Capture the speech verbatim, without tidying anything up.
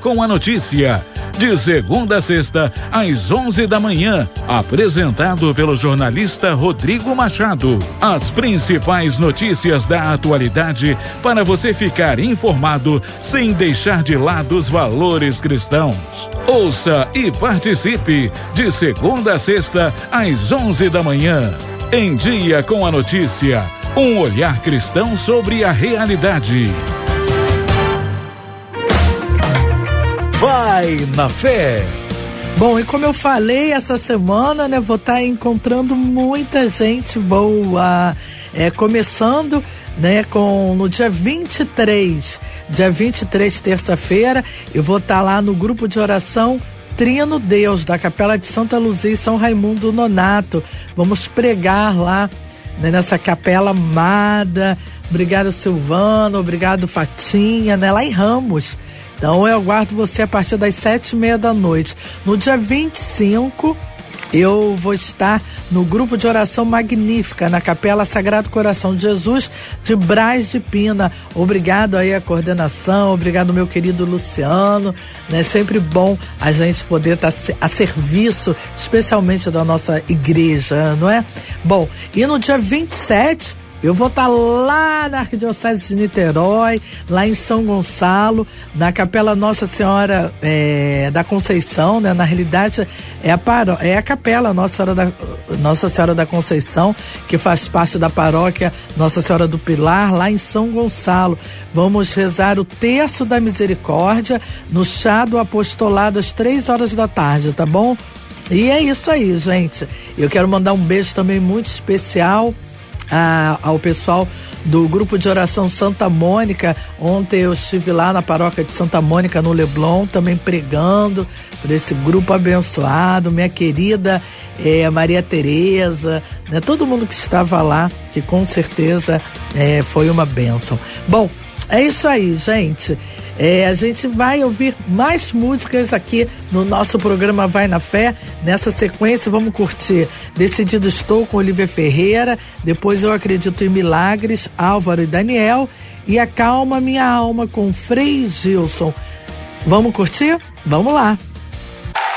com a Notícia, de segunda a sexta, às onze da manhã, apresentado pelo jornalista Rodrigo Machado. As principais notícias da atualidade para você ficar informado sem deixar de lado os valores cristãos. Ouça e participe, de segunda a sexta, às onze da manhã. Em Dia com a Notícia, um olhar cristão sobre a realidade. Vai na fé. Bom, e como eu falei, essa semana, né, vou estar encontrando muita gente boa. É, começando, né, com no dia vinte e três, dia vinte e três, terça-feira, eu vou estar lá no grupo de oração Trino Deus, da Capela de Santa Luzia e São Raimundo Nonato. Vamos pregar lá, né, nessa capela amada. Obrigado, Silvano, obrigado, Fatinha, né, lá em Ramos. Então eu aguardo você a partir das sete e meia da noite. No dia vinte e cinco, eu vou estar no grupo de oração Magnífica, na Capela Sagrado Coração de Jesus de Braz de Pina. Obrigado aí a coordenação, obrigado meu querido Luciano, né? Sempre bom a gente poder estar a serviço, especialmente da nossa igreja, não é? Bom, e no dia vinte e sete, eu vou estar lá na Arquidiocese de Niterói, lá em São Gonçalo, na Capela Nossa Senhora é, da Conceição, né? Na realidade é a, paró- é a Capela Nossa Senhora, da, Nossa Senhora da Conceição, que faz parte da paróquia Nossa Senhora do Pilar, lá em São Gonçalo. Vamos rezar o Terço da Misericórdia no chá do apostolado às três horas da tarde, tá bom? E é isso aí, gente. Eu quero mandar um beijo também muito especial A, ao pessoal do grupo de oração Santa Mônica. Ontem eu estive lá na paróquia de Santa Mônica, no Leblon, também pregando por esse grupo abençoado, minha querida é, Maria Tereza, né, todo mundo que estava lá, que com certeza é, foi uma bênção. Bom, é isso aí, gente. É, a gente vai ouvir mais músicas aqui no nosso programa Vai na Fé. Nessa sequência vamos curtir Decidido Estou com Olívia Ferreira, depois Eu Acredito em Milagres, Álvaro e Daniel, e Acalma Minha Alma com Frei Gilson. Vamos curtir? Vamos lá!